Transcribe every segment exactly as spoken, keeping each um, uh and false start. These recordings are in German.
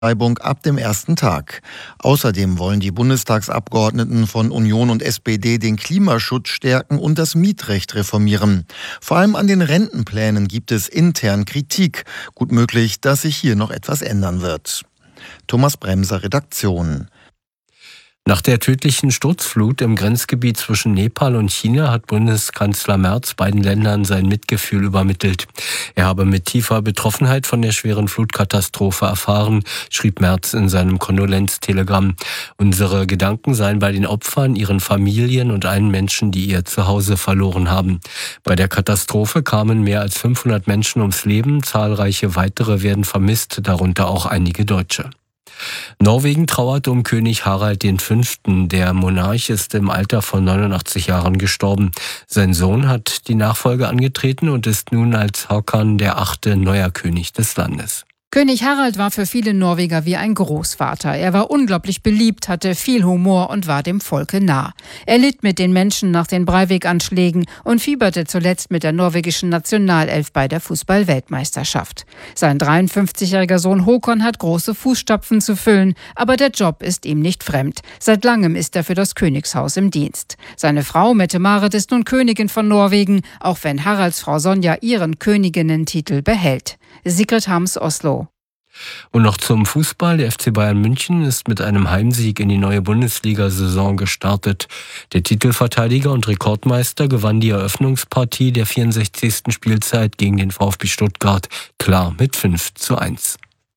Abtreibung ab dem ersten Tag. Außerdem wollen die Bundestagsabgeordneten von Union und S P D den Klimaschutz stärken und das Mietrecht reformieren. Vor allem an den Rentenplänen gibt es intern Kritik. Gut möglich, dass sich hier noch etwas ändern wird. Thomas Bremser, Redaktion. Nach der tödlichen Sturzflut im Grenzgebiet zwischen Nepal und China hat Bundeskanzler Merz beiden Ländern sein Mitgefühl übermittelt. Er habe mit tiefer Betroffenheit von der schweren Flutkatastrophe erfahren, schrieb Merz in seinem Kondolenztelegramm. Unsere Gedanken seien bei den Opfern, ihren Familien und allen Menschen, die ihr Zuhause verloren haben. Bei der Katastrophe kamen mehr als fünfhundert Menschen ums Leben, zahlreiche weitere werden vermisst, darunter auch einige Deutsche. Norwegen trauert um König Harald der Fünfte. Der Monarch ist im Alter von neunundachtzig Jahren gestorben. Sein Sohn hat die Nachfolge angetreten und ist nun als Håkon der Achte neuer König des Landes. König Harald war für viele Norweger wie ein Großvater. Er war unglaublich beliebt, hatte viel Humor und war dem Volke nah. Er litt mit den Menschen nach den Breivik-Anschlägen und fieberte zuletzt mit der norwegischen Nationalelf bei der Fußball-Weltmeisterschaft. Sein dreiundfünfzigjähriger Sohn Håkon hat große Fußstapfen zu füllen, aber der Job ist ihm nicht fremd. Seit langem ist er für das Königshaus im Dienst. Seine Frau Mette-Marit ist nun Königin von Norwegen, auch wenn Haralds Frau Sonja ihren Königinnentitel behält. Sigrid Hams, Oslo. Und noch zum Fußball. Der F C Bayern München ist mit einem Heimsieg in die neue Bundesliga-Saison gestartet. Der Titelverteidiger und Rekordmeister gewann die Eröffnungspartie der vierundsechzigsten Spielzeit gegen den VfB Stuttgart klar mit fünf zu eins.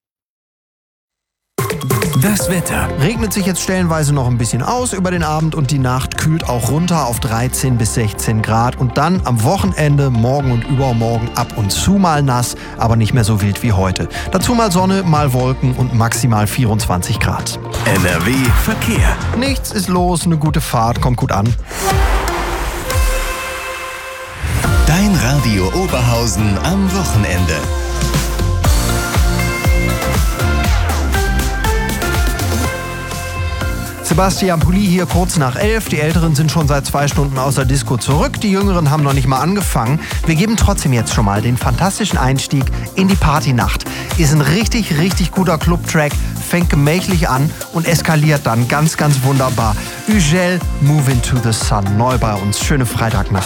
Das Wetter. Regnet sich jetzt stellenweise noch ein bisschen aus über den Abend und die Nacht kühlt auch runter auf dreizehn bis sechzehn Grad. Und dann am Wochenende, morgen und übermorgen ab und zu mal nass, aber nicht mehr so wild wie heute. Dazu mal Sonne, mal Wolken und maximal vierundzwanzig Grad. N R W Verkehr. Nichts ist los, eine gute Fahrt, kommt gut an. Dein Radio Oberhausen am Wochenende. Sebastian Pulli hier kurz nach elf. Die Älteren sind schon seit zwei Stunden aus der Disco zurück. Die Jüngeren haben noch nicht mal angefangen. Wir geben trotzdem jetzt schon mal den fantastischen Einstieg in die Partynacht. Ist ein richtig, richtig guter Clubtrack, fängt gemächlich an und eskaliert dann ganz, ganz wunderbar. Ugel, Move into the Sun, neu bei uns. Schöne Freitagnacht.